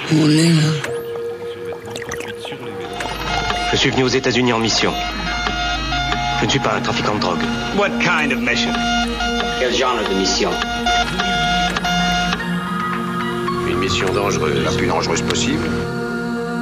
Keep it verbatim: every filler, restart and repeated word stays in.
Où on est, là? Je suis venu aux États-Unis en mission. Je ne suis pas un trafiquant de drogue. What kind of mission? Quel genre de mission? Une mission dangereuse. La plus dangereuse possible.